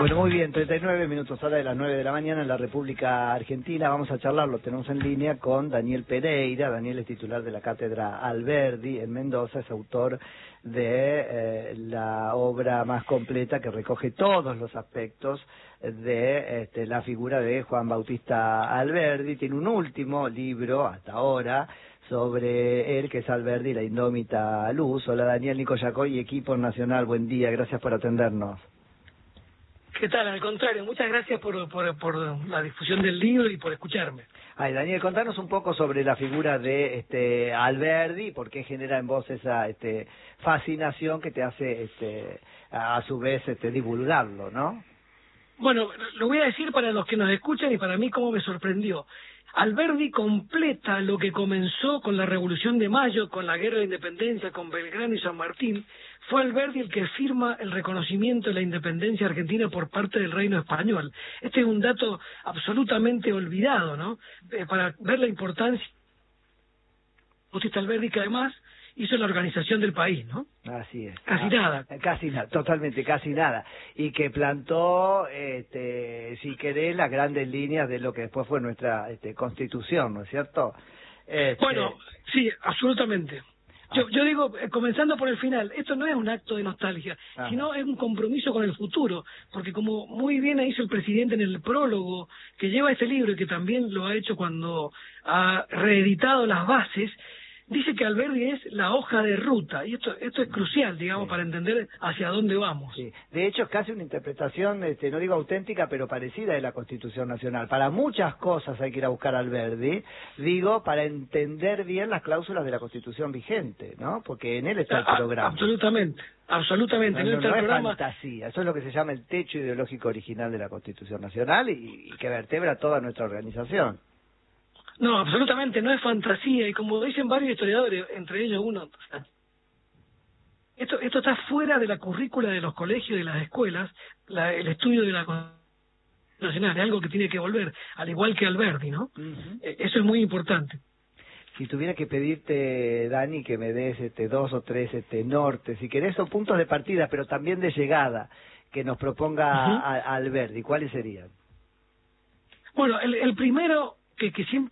Bueno, muy bien, 39 minutos, hora de las 9 de la mañana en la República Argentina. Vamos a charlar, lo tenemos en línea con Daniel Pereira. Daniel es titular de la Cátedra Alberdi en Mendoza, es autor de la obra más completa que recoge todos los aspectos de la figura de Juan Bautista Alberdi. Tiene un último libro, hasta ahora, sobre él, que es Alberdi, la indómita luz. Hola Daniel, Nico Yacoy y equipo nacional, buen día, gracias por atendernos. ¿Qué tal? Al contrario, muchas gracias por la difusión del libro y por escucharme. Ay, Daniel, contanos un poco sobre la figura de Alberdi, por qué genera en vos esa fascinación que te hace a su vez divulgarlo, ¿no? Bueno, lo voy a decir para los que nos escuchan y para mí cómo me sorprendió. Alberdi completa lo que comenzó con la Revolución de Mayo, con la Guerra de Independencia, con Belgrano y San Martín. Fue Alberdi el que firma el reconocimiento de la independencia argentina por parte del Reino Español. Este es un dato absolutamente olvidado, ¿no? Para ver la importancia de Bautista Alberdi, que además hizo la organización del país, ¿no? Así es. Casi nada. Casi nada, totalmente, casi nada. Y que plantó, si querés, las grandes líneas de lo que después fue nuestra Constitución, ¿no es cierto? Bueno, sí, absolutamente. Yo digo, comenzando por el final, esto no es un acto de nostalgia, sino es un compromiso con el futuro, porque como muy bien hizo el presidente en el prólogo que lleva este libro y que también lo ha hecho cuando ha reeditado las bases, dice que Alberdi es la hoja de ruta, y esto es crucial, digamos, para entender hacia dónde vamos. Sí. De hecho, es casi una interpretación, no digo auténtica, pero parecida de la Constitución Nacional. Para muchas cosas hay que ir a buscar a Alberdi, digo, para entender bien las cláusulas de la Constitución vigente, ¿no? Porque en él está el programa. Absolutamente. No está el programa. Es fantasía, eso es lo que se llama el techo ideológico original de la Constitución Nacional y que vertebra toda nuestra organización. No, absolutamente, no es fantasía, y como dicen varios historiadores, entre ellos uno, esto está fuera de la currícula de los colegios y de las escuelas, el estudio de la Constitución Nacional, es algo que tiene que volver, al igual que Alberdi, ¿no? Eso es muy importante. Si tuviera que pedirte, Dani, que me des 2 o 3 nortes, si querés, son puntos de partida, pero también de llegada, que nos proponga Alberdi, ¿cuáles serían? Bueno, el primero que siempre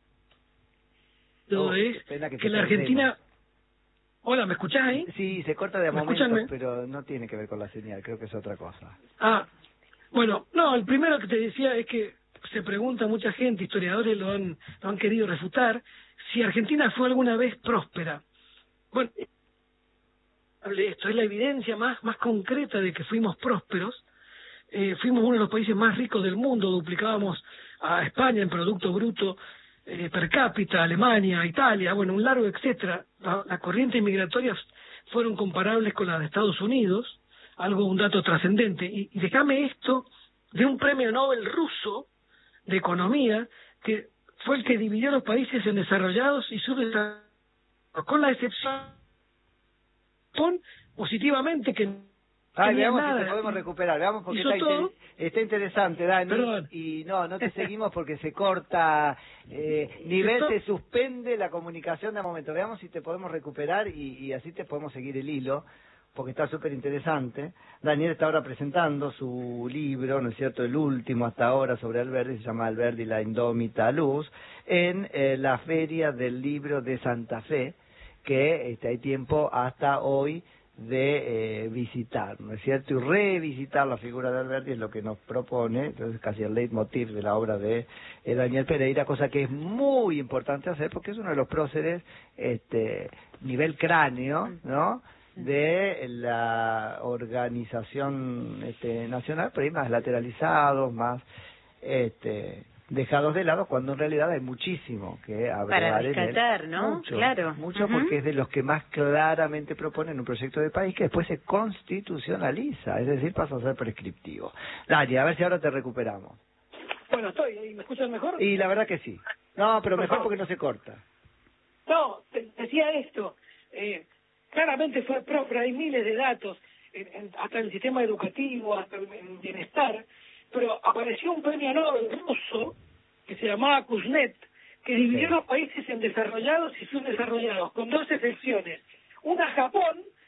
es que la Argentina... Hola, ¿me escuchás ahí? Sí, se corta de momentos, pero no tiene que ver con la señal, creo que es otra cosa. Bueno, no, el primero que te decía es que se pregunta mucha gente, historiadores lo han querido refutar, si Argentina fue alguna vez próspera. Bueno, esto es la evidencia más concreta de que fuimos prósperos. Fuimos uno de los países más ricos del mundo, duplicábamos a España en Producto Bruto per cápita, Alemania, Italia, bueno, un largo etcétera. Las corrientes migratorias fueron comparables con las de Estados Unidos, un dato trascendente. Y déjame esto de un premio Nobel ruso de economía, que fue el que dividió los países en desarrollados y subdesarrollados, con la excepción positivamente que veamos nada, si te podemos recuperar, veamos porque está interesante, Dani. Perdón. Y no te seguimos porque se corta, nivel se suspende la comunicación de momento. Veamos si te podemos recuperar y así te podemos seguir el hilo, porque está súper interesante. Daniel está ahora presentando su libro, ¿no es cierto?, el último hasta ahora sobre Alberdi, se llama Alberdi, la indómita luz, en la Feria del Libro de Santa Fe, que hay tiempo hasta hoy de visitar, ¿no es cierto? Y revisitar la figura de Alberdi es lo que nos propone, entonces casi el leitmotiv de la obra de Daniel Pereira, cosa que es muy importante hacer porque es uno de los próceres nivel cráneo, ¿no?, de la organización nacional, pero hay más lateralizados, más dejados de lado, cuando en realidad hay muchísimo que hablar para rescatar, ¿no? Mucho, claro. Mucho, porque es de los que más claramente proponen un proyecto de país que después se constitucionaliza, es decir, pasa a ser prescriptivo. Dani, a ver si ahora te recuperamos. Bueno, estoy ahí, ¿me escuchas mejor? Y la verdad que sí. No, pero mejor porque no se corta. No, decía esto, claramente fue próspero, hay miles de datos, hasta en el sistema educativo, hasta en bienestar, pero apareció un premio Nobel ruso que se llamaba Kuznets, que dividió los países en desarrollados y subdesarrollados, con 2 excepciones. Una Japón,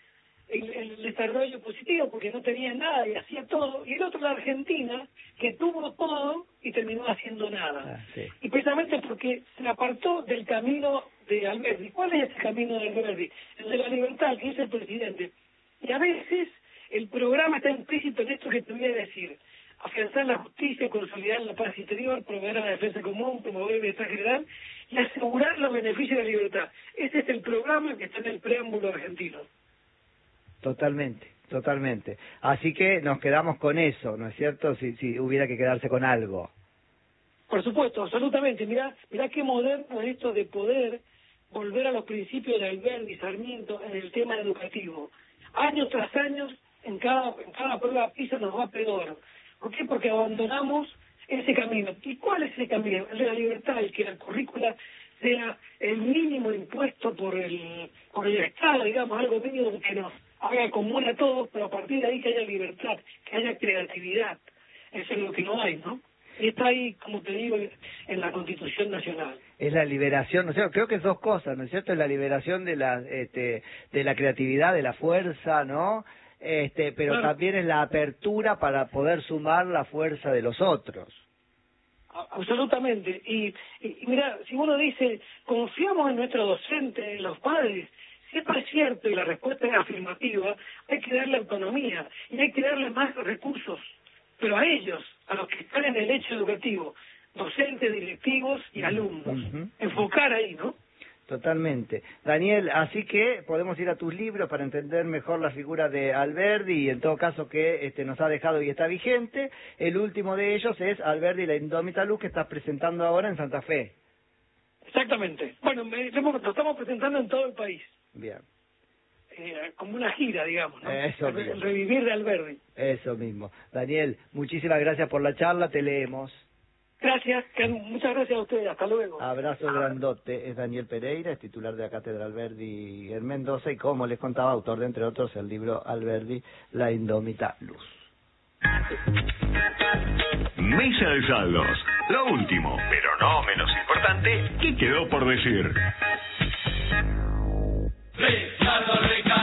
el desarrollo positivo porque no tenía nada y hacía todo, y el otro la Argentina, que tuvo todo y terminó haciendo nada. Sí. Y precisamente porque se apartó del camino de Alberdi. ¿Cuál es ese camino de Alberdi? El de la libertad, que es el presidente. Y a veces el programa está implícito en esto que te voy a decir: afianzar la justicia, consolidar la paz interior, promover la defensa común, promover el bienestar general y asegurar los beneficios de la libertad. Ese es el programa que está en el preámbulo argentino. Totalmente, totalmente. Así que nos quedamos con eso, ¿no es cierto? Si hubiera que quedarse con algo. Por supuesto, absolutamente. Mirá qué moderno es esto de poder volver a los principios de Alberdi y Sarmiento en el tema educativo. Años tras años, en cada prueba PISA nos va peor. ¿Por qué? Porque abandonamos ese camino. ¿Y cuál es ese camino? El de la libertad, el que la currícula sea el mínimo impuesto por el Estado, digamos, algo mínimo que nos haga común a todos, pero a partir de ahí que haya libertad, que haya creatividad. Eso es lo que no hay, ¿no? Y está ahí, como te digo, en la Constitución Nacional. Es la liberación, ¿no es cierto? Creo que es dos cosas, ¿no es cierto? Es la liberación de la creatividad, de la fuerza, ¿no? Pero claro, también es la apertura para poder sumar la fuerza de los otros. Absolutamente. Y mira, si uno dice, confiamos en nuestros docentes, en los padres, si esto es cierto y la respuesta es afirmativa, hay que darle autonomía y hay que darle más recursos, pero a ellos, a los que están en el hecho educativo, docentes, directivos y alumnos. Enfocar ahí, ¿no? Totalmente. Daniel, así que podemos ir a tus libros para entender mejor la figura de Alberdi y en todo caso que nos ha dejado y está vigente. El último de ellos es Alberdi y la indómita luz, que estás presentando ahora en Santa Fe. Exactamente. Bueno, lo estamos presentando en todo el país. Bien. Como una gira, digamos, ¿no? Eso el mismo. revivir de Alberdi. Eso mismo. Daniel, muchísimas gracias por la charla, te leemos. Gracias, muchas gracias a ustedes, hasta luego. Abrazo grandote. Es Daniel Pereira, es titular de la Cátedra Alberdi en Mendoza y, como les contaba, autor de, entre otros, el libro Alberdi, La indómita luz. Mesa de saldos. Lo último, pero no menos importante, ¿qué quedó por decir? Ricardo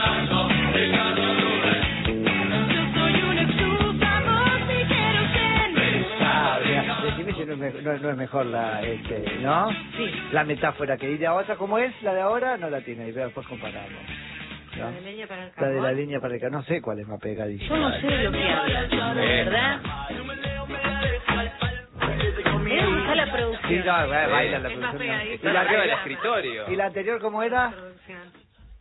Rubén. Yo soy un exusa, vos si quiero ser. Decime si no es mejor ¿no? Sí. La metáfora que dice otra, ¿cómo es? La de ahora no la tiene, y después comparamos. ¿No? La de leña para el La carbón. de la línea para el carbón, no sé cuál es más pegadilla. Yo no sé de lo que habla, ¿verdad? Está la producción. Sí, no, baila la Es más producción. pegadita. Y la arriba del escritorio. ¿Y la anterior cómo era? Producción.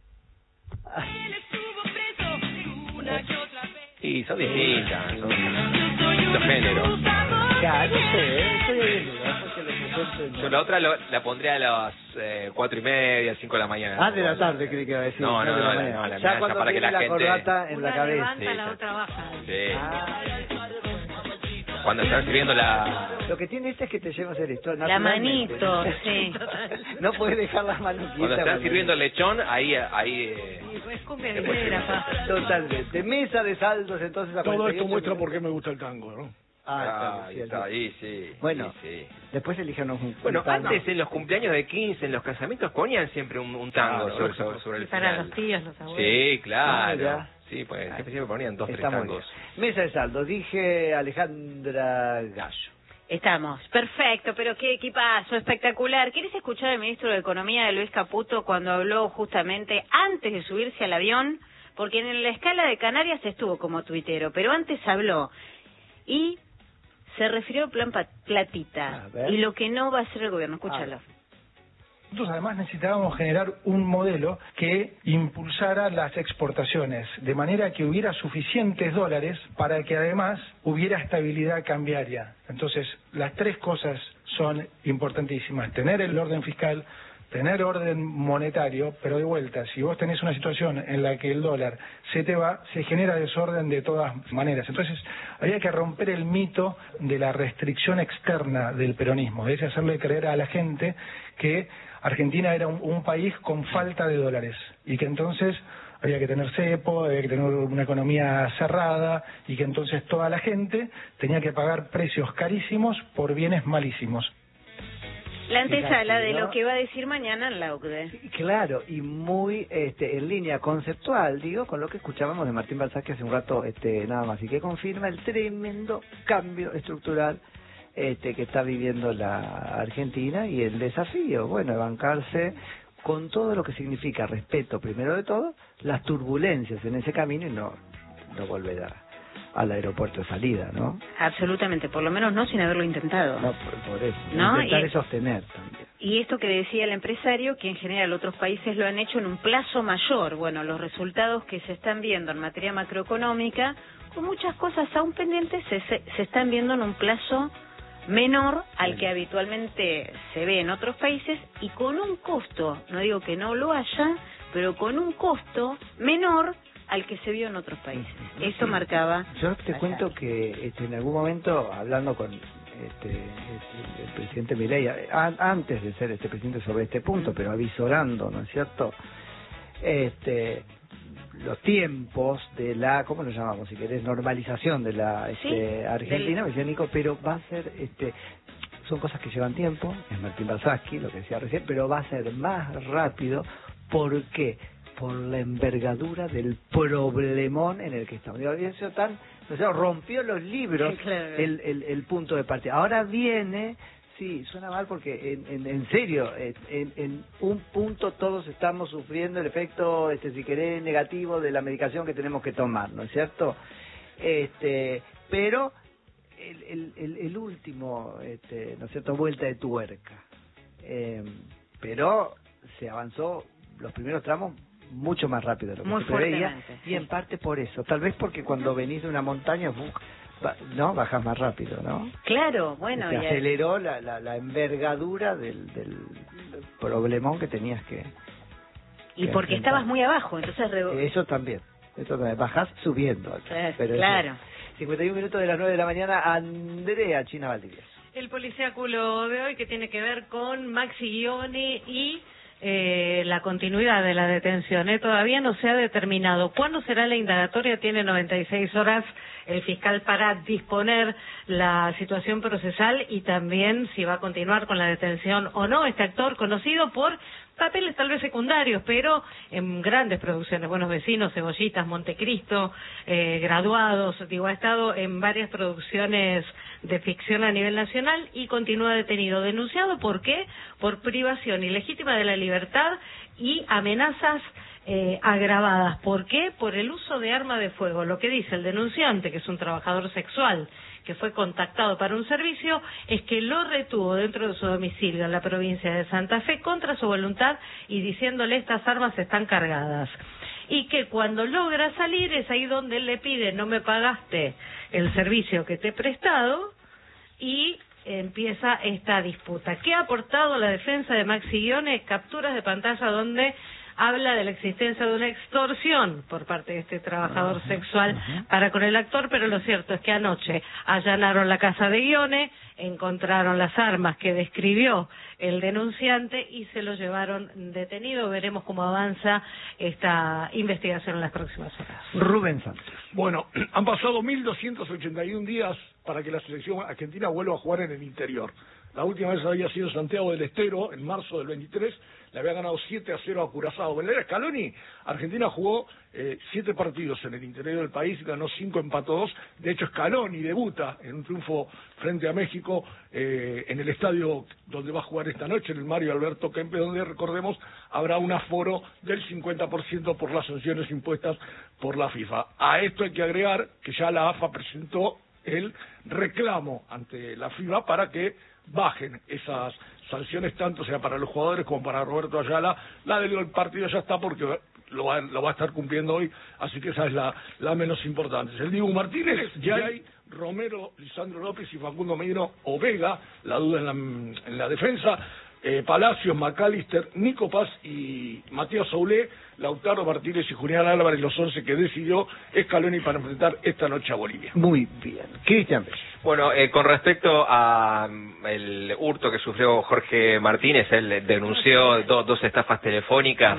Y son distintas, son distintos géneros. Ya, no sé, estoy ahí en duda, porque lo presento Yo la otra la pondría a las 4:30, 5 de la mañana. de la tarde creí que iba a decir. No, de la la mañana. mía Ya esa cuando para que tiene la la gente... corbata en la Una cabeza. levanta, Sí, la sí. otra baja. Sí. Cuando están sirviendo la... Lo que tiene es que te llevas el esto. La manito, sí. No puedes dejar las manos Cuando quietas. están sirviendo el lechón, ahí Es cumbia villera, pa. Totalmente. Mesa de saldos, entonces. A Todo esto 48 muestra minutos. por qué me gusta el tango, ¿no? ahí sí. Bueno, sí. después elíjanos un Bueno, tango. antes en los cumpleaños de 15, en los casamientos, ponían siempre un tango sobre el Para final. los tíos, los abuelos. Sí, claro. ya. Sí, pues siempre ponían 2, 3 Está muy tangos. bien. Mesa de saldos, dije Alejandra Gallo. Estamos, perfecto, pero qué equipazo, espectacular. ¿Quieres escuchar al ministro de Economía de Luis Caputo cuando habló justamente antes de subirse al avión? Porque en la escala de Canarias estuvo como tuitero, pero antes habló y se refirió al plan Platita y lo que no va a hacer el gobierno. Escúchalo. Nosotros además necesitábamos generar un modelo que impulsara las exportaciones, de manera que hubiera suficientes dólares para que además hubiera estabilidad cambiaria. Entonces, las tres cosas son importantísimas: tener el orden fiscal, tener orden monetario, pero de vuelta, si vos tenés una situación en la que el dólar se te va, se genera desorden de todas maneras. Entonces, había que romper el mito de la restricción externa del peronismo, es hacerle creer a la gente que Argentina era un país con falta de dólares y que entonces había que tener cepo, había que tener una economía cerrada y que entonces toda la gente tenía que pagar precios carísimos por bienes malísimos. La antesala de lo que va a decir mañana en la OCDE. Sí, claro, y muy en línea conceptual, digo, con lo que escuchábamos de Martín Balzac hace un rato nada más, y que confirma el tremendo cambio estructural que está viviendo la Argentina y el desafío, bueno, de bancarse con todo lo que significa respeto, primero de todo, las turbulencias en ese camino y no volver al aeropuerto de salida, ¿no? Absolutamente, por lo menos no sin haberlo intentado. No, por eso, ¿no? intentar es sostener también. Y esto que decía el empresario, que en general otros países lo han hecho en un plazo mayor. Bueno, los resultados que se están viendo en materia macroeconómica, con muchas cosas aún pendientes, se están viendo en un plazo menor al que habitualmente se ve en otros países y con un costo, no digo que no lo haya, pero con un costo menor al que se vio en otros países. Eso marcaba. Yo te cuento que en algún momento, hablando con el presidente Milei, antes de ser presidente sobre este punto, pero avisorando, ¿no es cierto? Los tiempos de la, ¿cómo lo llamamos? Si querés, normalización de la Argentina, me decía Nico, pero va a ser, son cosas que llevan tiempo, es Martín Balzac, lo que decía recién, pero va a ser más rápido. ¿Por qué? Por la envergadura del problemón en el que estamos. Digo, eso tan, o sea, rompió los libros, claro, el punto de partida. Ahora viene, sí, suena mal porque en serio, en un punto todos estamos sufriendo el efecto, si querés, negativo de la medicación que tenemos que tomar, ¿no es cierto? Pero el último, ¿no es cierto?, vuelta de tuerca. Pero se avanzó los primeros tramos mucho más rápido de lo que muy se preveía, sí. Y en parte por eso, tal vez porque cuando venís de una montaña, no, bajás más rápido, ¿no? Claro, bueno. Se aceleró la envergadura del problemón que tenías que... Y porque estabas muy abajo, entonces... Eso también, bajás subiendo. Claro. 51 minutos de las 9 de la mañana, Andrea China Valdivia. El policiáculo de hoy que tiene que ver con Maxi Guione y la continuidad de la detención. Todavía no se ha determinado cuándo será la indagatoria. Tiene 96 horas el fiscal para disponer la situación procesal y también si va a continuar con la detención o no. Este actor, conocido por papeles tal vez secundarios, pero en grandes producciones, Buenos Vecinos, Cebollitas, Montecristo, Graduados, ha estado en varias producciones de ficción a nivel nacional y continúa detenido. Denunciado, ¿por qué? Por privación ilegítima de la libertad y amenazas agravadas. ¿Por qué? Por el uso de arma de fuego. Lo que dice el denunciante, que es un trabajador sexual que fue contactado para un servicio, es que lo retuvo dentro de su domicilio en la provincia de Santa Fe contra su voluntad y diciéndole estas armas están cargadas. Y que cuando logra salir es ahí donde él le pide, no me pagaste el servicio que te he prestado, y empieza esta disputa. ¿Qué ha aportado la defensa de Maxi Guione? Capturas de pantalla donde habla de la existencia de una extorsión por parte de este trabajador sexual para con el actor, pero lo cierto es que anoche allanaron la casa de Guione, encontraron las armas que describió el denunciante y se lo llevaron detenido. Veremos cómo avanza esta investigación en las próximas horas. Rubén Santos. Bueno, han pasado 1.281 días para que la selección argentina vuelva a jugar en el interior. La última vez había sido Santiago del Estero, en marzo del 23, le había ganado 7-0 a Curazao. En la era Scaloni, Argentina jugó 7 partidos en el interior del país, ganó 5, empató 2. De hecho, Scaloni debuta en un triunfo frente a México en el estadio donde va a jugar esta noche, en el Mario Alberto Kempes, donde, recordemos, habrá un aforo del 50% por las sanciones impuestas por la FIFA. A esto hay que agregar que ya la AFA presentó el reclamo ante la FIFA para que bajen esas sanciones, tanto sea para los jugadores como para Roberto Ayala. La del partido ya está porque lo va a estar cumpliendo hoy, así que esa es la menos importante. El Dibu Martínez, Jay, Romero, Lisandro López y Facundo Medino o Vega, la duda en la defensa. Palacios, McAllister, Nico Paz y Matías Soulé, Lautaro Martínez y Julián Álvarez, los 11 que decidió Scaloni para enfrentar esta noche a Bolivia. Muy bien. Cristian Pérez. Bueno, con respecto a el hurto que sufrió Jorge Martínez, él denunció dos estafas telefónicas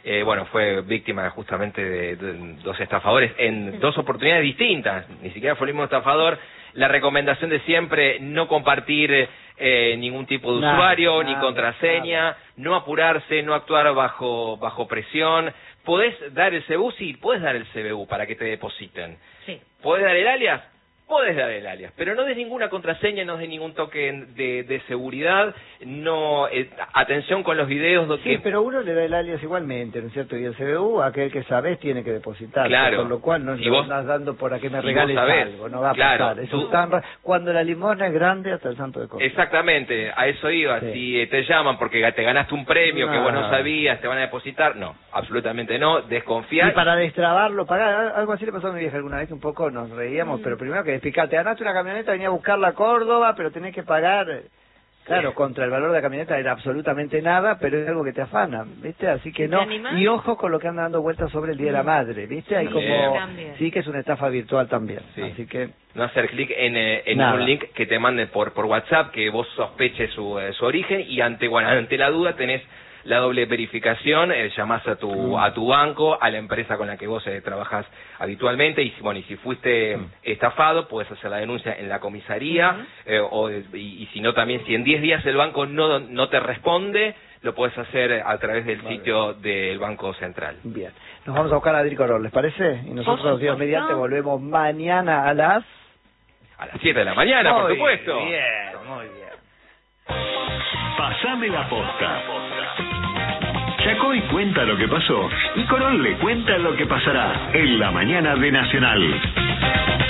bueno, fue víctima justamente de dos estafadores en dos oportunidades distintas, ni siquiera fue el mismo estafador. La recomendación de siempre, no compartir ningún tipo de usuario, ni contraseña, no apurarse, no actuar bajo presión. ¿Podés dar el CBU? Sí, podés dar el CBU para que te depositen. Sí. ¿Podés dar el alias? Podés dar el alias, pero no des ninguna contraseña, no des ningún toque de seguridad, no atención con los videos. Sí, pero uno le da el alias igualmente, ¿no es cierto? Y el CBU, aquel que sabes, tiene que depositar. Claro. Con lo cual no Si lo vos estás dando por a que me si regales vos sabés, algo, no va a claro, pasar. Eso es tan cuando la limosna es grande hasta el santo de cosas. Exactamente, a eso iba. Sí. Si te llaman porque te ganaste un premio que vos no sabías, te van a depositar, no, absolutamente no, desconfiar. Y para destrabarlo, pagar, algo así le pasó a mi vieja alguna vez, un poco nos reíamos, pero primero que explicarte, ganaste una camioneta, venía a buscarla a Córdoba, pero tenés que pagar, claro, contra el valor de la camioneta era absolutamente nada, pero es algo que te afana, ¿viste? Así que no, y ojo con lo que anda dando vueltas sobre el Día de la Madre, ¿viste? Hay como, sí que es una estafa virtual también, así que... No hacer clic en un link que te manden por WhatsApp, que vos sospeches su origen, y ante la duda tenés la doble verificación, llamás a tu banco, a la empresa con la que vos trabajás habitualmente, y si fuiste estafado, podés hacer la denuncia en la comisaría, y si no también, si en 10 días el banco no te responde, lo podés hacer a través del sitio del Banco Central. Bien, nos vamos a buscar a Adri Corol, ¿les parece? Y nosotros, Dios mediante, volvemos mañana a las 7 de la mañana, por supuesto. Muy bien. Pasame la posta. Chacoy cuenta lo que pasó y Corol le cuenta lo que pasará en la mañana de Nacional.